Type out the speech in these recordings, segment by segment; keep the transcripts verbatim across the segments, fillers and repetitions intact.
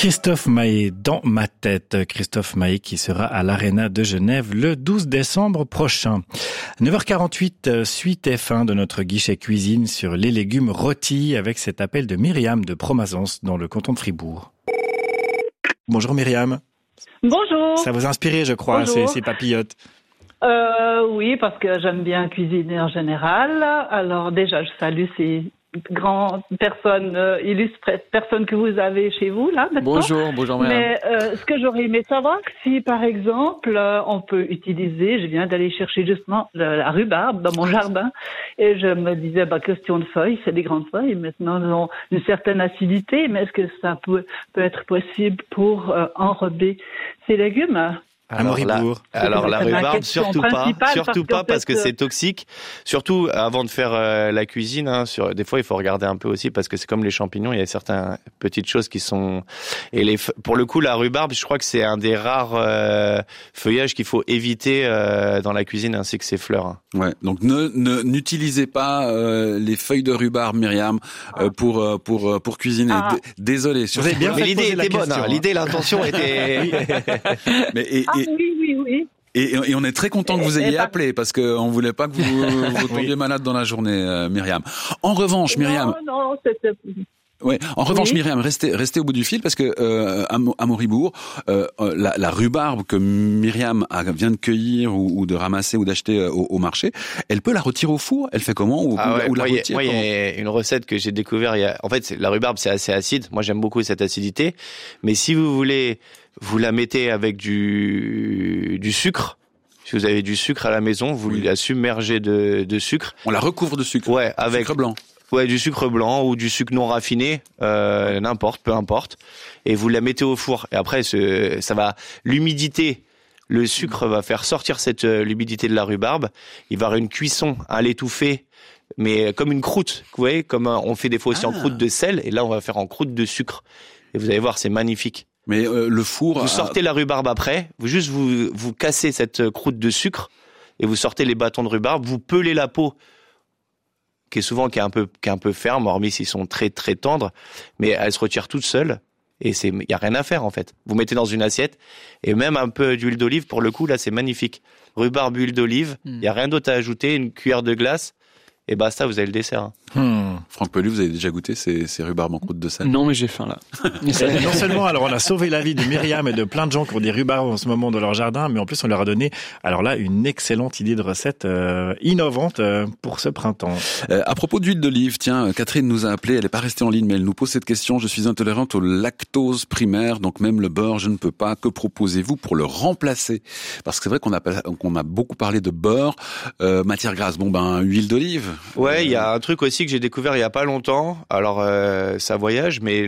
Christophe Maé dans ma tête. Christophe Maé qui sera à l'Arena de Genève le douze décembre prochain. neuf heures quarante-huit, suite F un de notre guichet cuisine sur les légumes rôtis avec cet appel de Myriam de Promazance dans le canton de Fribourg. Bonjour Myriam. Bonjour. Ça vous a inspiré, je crois, Bonjour. ces, ces papillotes. Euh, oui, parce que j'aime bien cuisiner en général. Alors déjà, je salue ces grandes personnes, euh, illustres personnes que vous avez chez vous, là, maintenant. Bonjour, bonjour madame. Mais euh, ce que j'aurais aimé savoir, si par exemple, euh, on peut utiliser, je viens d'aller chercher justement la, la rhubarbe dans mon jardin, et je me disais, bah, question de feuilles, c'est des grandes feuilles, maintenant elles ont une certaine acidité, mais est-ce que ça peut, peut être possible pour euh, enrober ces légumes? Alors la, alors la rhubarbe, surtout pas, surtout pas parce que c'est toxique. Surtout avant de faire euh, la cuisine, hein, sur, des fois il faut regarder un peu aussi parce que c'est comme les champignons, il y a certaines petites choses qui sont. Et les, pour le coup, la rhubarbe, je crois que c'est un des rares euh, feuillages qu'il faut éviter euh, dans la cuisine ainsi que ses fleurs. Hein. Ouais. Donc ne, ne n'utilisez pas euh, les feuilles de rhubarbe, Myriam, euh, pour euh, pour pour cuisiner. Ah. D- Désolé. Vous avez bien Mais l'idée était bonne. question, Hein. hein. L'idée, l'intention était. Mais et, Ah et, oui, oui, oui. Et, et on est très content que vous ayez appelé parce que on voulait pas que vous, vous tombiez Oui. malade dans la journée, euh, Myriam. En revanche, Myriam. Non, non, c'était... Ouais. En revanche, Oui. Myriam, restez, restez au bout du fil parce que euh, à, Mo- à Moribourg, euh, la, la rhubarbe que Myriam a, vient de cueillir ou, ou de ramasser ou d'acheter euh, au, au marché, elle peut la retirer au four. Elle fait comment ou, Ah ouais, ou la moi, il y a- retire moi, il y comment a une recette que j'ai découvert. Il y a, en fait, c'est- la rhubarbe, c'est assez acide. Moi, j'aime beaucoup cette acidité. Mais si vous voulez, vous la mettez avec du, du sucre. Si vous avez du sucre à la maison, vous Oui. la submergez de, de sucre. On la recouvre de sucre. Ouais, avec Sucre blanc. ouais, du sucre blanc ou du sucre non raffiné, euh, n'importe, peu importe. Et vous la mettez au four. Et après, ce- ça va, l'humidité, le sucre va faire sortir cette euh, l'humidité de la rhubarbe. Il va y avoir une cuisson à l'étouffer, mais comme une croûte. Vous voyez, comme un- on fait des fois aussi en Ah. croûte de sel, et là on va faire en croûte de sucre. Et vous allez voir, c'est magnifique. Mais euh, le four. Vous a- sortez la rhubarbe après, vous juste vous vous cassez cette croûte de sucre et vous sortez les bâtons de rhubarbe, vous pelez la peau qui est souvent qui est un peu qui est un peu ferme, hormis s'ils sont très très tendres, mais elle se retire toute seule et c'est il y a rien à faire en fait. Vous mettez dans une assiette et même un peu d'huile d'olive pour le coup là c'est magnifique. Rhubarbe, huile d'olive, il Mm. y a rien d'autre à ajouter, une cuillère de glace et basta, vous avez le dessert. Hein. Hmm. Franck Pellu, vous avez déjà goûté ces, ces rhubarbes en croûte de sel? Non mais j'ai faim là. Et non seulement, alors on a sauvé la vie de Myriam et de plein de gens qui ont des rhubarbes en ce moment dans leur jardin, mais en plus on leur a donné, alors là, une excellente idée de recette euh, innovante euh, pour ce printemps. Euh, à propos d'huile d'olive, tiens, Catherine nous a appelé, elle n'est pas restée en ligne, mais elle nous pose cette question. Je suis intolérante au lactose primaire, donc même le beurre, je ne peux pas. Que proposez-vous pour le remplacer? Parce que c'est vrai qu'on a, qu'on a beaucoup parlé de beurre, euh, matière grasse. Bon ben, huile d'olive. Ouais, il y a un truc aussi que j'ai découvert il y a pas longtemps. Alors euh, ça voyage, mais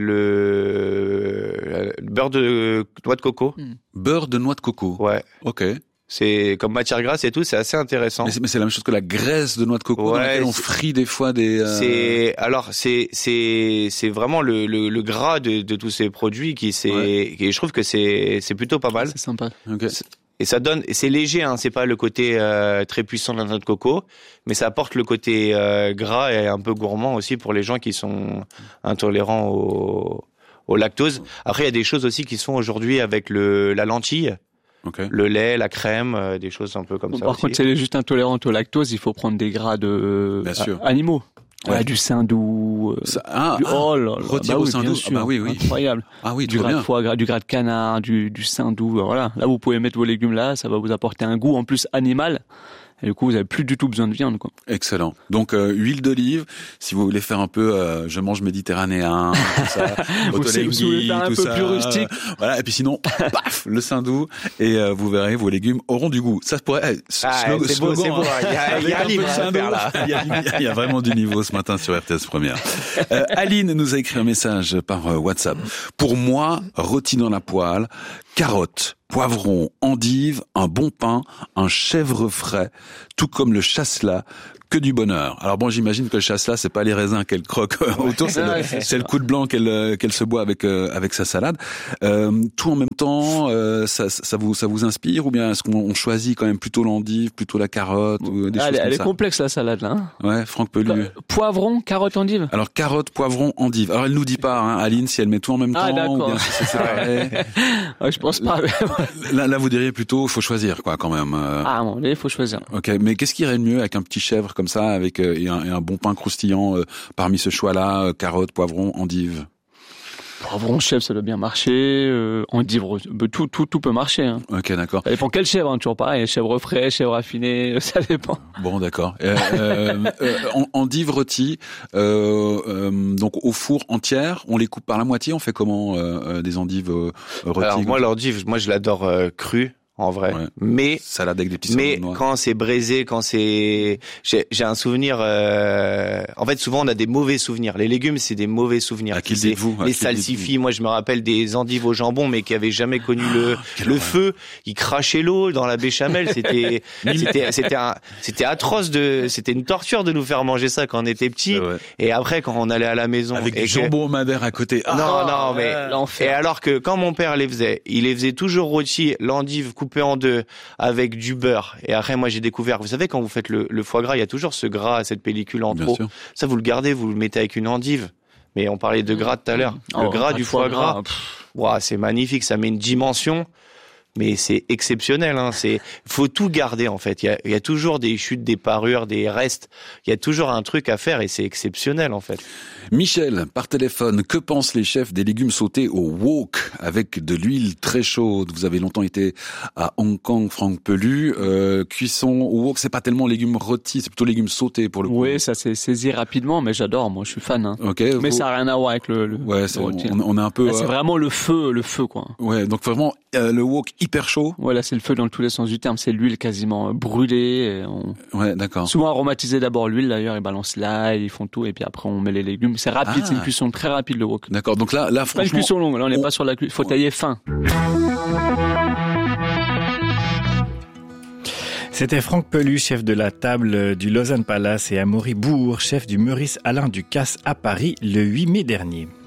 le, le beurre de noix de coco. Beurre de noix de coco. Ouais, Ok. c'est comme matière grasse et tout, c'est assez intéressant. Mais c'est, mais c'est la même chose que la graisse de noix de coco Ouais, dans laquelle on c'est- frit des fois des... euh, C'est alors c'est c'est c'est vraiment le, le le gras de de tous ces produits qui c'est Ouais. et je trouve que c'est c'est plutôt pas mal. C'est sympa. Ok. Et ça donne, et c'est léger, hein, c'est pas le côté euh, très puissant de la noix de coco, mais ça apporte le côté euh, gras et un peu gourmand aussi pour les gens qui sont intolérants au, au lactose. Après, il y a des choses aussi qui se font aujourd'hui avec le la lentille, Ok. le lait, la crème, euh, des choses un peu comme Bon, ça par aussi. contre, si elle est juste intolérante au lactose, il faut prendre des gras de Bien sûr. a- animaux. Ouais. Ouais, du saindoux. euh, Ça- ah, du, ah, oh là là, rôti bah au oui, saindoux. bien Ah sûr, bah oui, oui. incroyable. ah oui, Du trop gras bien. de foie gras, du gras de canard, du, du saindoux, voilà. Là, vous pouvez mettre vos légumes là, ça va vous apporter un goût en plus animal. Et du coup, vous avez plus du tout besoin de viande, quoi. Excellent. Donc euh, huile d'olive, si vous voulez faire un peu, euh, je mange méditerranéen, tout ça, Vous Ottolenghi, si vous voulez faire un tout peu ça, plus rustique. euh, voilà. Et puis sinon, paf, le saindoux, et euh, vous verrez, vos légumes auront du goût. Ça pourrait. Eh, Ah, slogan- c'est beau, slogan, c'est beau. hein. Il y a, il y a un Avec livre peu de à saindoux. faire là. Il y, a, il y a vraiment du niveau ce matin sur R T S Première. Euh, Aline nous a écrit un message par euh, WhatsApp. Pour moi, rôti dans la poêle, carottes, poivrons, endives, un bon pain, un chèvre frais, tout comme le chasselas que du bonheur. Alors bon, j'imagine que le chasse-là, c'est pas les raisins qu'elle croque autour, c'est, Ouais, le, c'est c'est le coup de blanc qu'elle qu'elle se boit avec euh, avec sa salade. Euh, tout en même temps, euh, ça, ça vous ça vous inspire ou bien est-ce qu'on on choisit quand même plutôt l'endive, plutôt la carotte ou des Ah, choses elle, comme elle ça? est complexe la salade là. Hein. Ouais, Franck Pelu. Bah, poivron, carotte, endive. Alors carotte, poivron, endive. Alors elle nous dit pas, hein, Aline, si elle met tout en même Ah, temps d'accord. ou bien si c'est séparé. Ouais, je pense pas. là, là, vous diriez plutôt, faut choisir quoi quand même. Euh... Ah, bon, il faut choisir. Ok, mais qu'est-ce qui irait de mieux avec un petit chèvre comme ça, avec euh, et, un, et un bon pain croustillant euh, parmi ce choix-là, euh, carotte, poivron, endive? Poivron, chèvre, ça doit bien marcher. Euh, endive, tout, tout, tout peut marcher. Hein. Ok, d'accord. Ça dépend quelle chèvre, hein, toujours pareil. Chèvre frais, chèvre affiné, ça dépend. Bon, d'accord. Euh, euh, euh, endive rôtie, euh, euh, donc au four entière, on les coupe par la moitié. On fait comment euh, euh, des endives euh, rôties? Alors moi, l'endive, moi je l'adore euh, crue. En vrai, ouais. mais salade avec des petits mais noirs. Quand c'est braisé, quand c'est, j'ai, j'ai un souvenir. Euh... En fait, souvent on a des mauvais souvenirs. Les légumes, c'est des mauvais souvenirs. À qui c'est, dites-vous les salsifis. Moi, je me rappelle des endives au jambon, mais qui avaient jamais connu le oh, le feu. Ils crachaient l'eau dans la béchamel. C'était c'était c'était un, c'était atroce de, c'était une torture de nous faire manger ça quand on était petits. Ouais. Et après, quand on allait à la maison, avec et du que... jambon au madère à côté. Non, ah, non, mais euh, l'enfer. Et alors que quand mon père les faisait, il les faisait toujours rôtis, l'endive coupée en deux avec du beurre. Et après, moi, j'ai découvert, vous savez, quand vous faites le, le foie gras, il y a toujours ce gras, cette pellicule en bien trop. sûr. Ça, vous le gardez, vous le mettez avec une endive. Mais on parlait de gras tout à l'heure. Oh, le gras du foie gras, gras wow, c'est magnifique, ça met une dimension. Mais c'est exceptionnel, hein. C'est, faut tout garder, en fait. Il y a, il y a toujours des chutes, des parures, des restes. Il y a toujours un truc à faire et c'est exceptionnel, en fait. Michel, par téléphone, que pensent les chefs des légumes sautés au wok avec de l'huile très chaude? Vous avez longtemps été à Hong Kong, Franck Pelu. Euh, cuisson au wok, c'est pas tellement légumes rôtis, c'est plutôt légumes sautés pour le coup. Oui, ça s'est saisi rapidement, mais j'adore. Moi, je suis fan. Hein. Ok. Mais vous... ça n'a rien à voir avec le. le ouais, c'est, le on, on est un peu. Là, c'est euh... vraiment le feu, le feu, quoi. Ouais, donc vraiment euh, le wok hyper chaud. Ouais, là, c'est le feu dans tous les sens du terme. C'est l'huile quasiment brûlée. Et on... Ouais, d'accord. Souvent aromatisé d'abord l'huile, d'ailleurs. Ils balancent l'ail, ils font tout, et puis après on met les légumes. C'est rapide, ah. c'est une cuisson très rapide le wok. D'accord. Donc là, là, franchement, pas une cuisson longue. Là, on n'est on... pas sur la cuisson. Faut tailler fin. C'était Franck Pelu, chef de la table du Lausanne Palace, et Amaury Bourg, chef du Meurice Alain Ducasse à Paris le huit mai dernier.